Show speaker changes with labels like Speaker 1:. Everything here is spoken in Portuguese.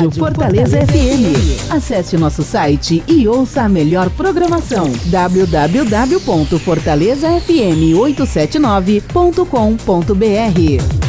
Speaker 1: Rádio Fortaleza FM. Acesse nosso site e ouça a melhor programação. www.fortalezafm879.com.br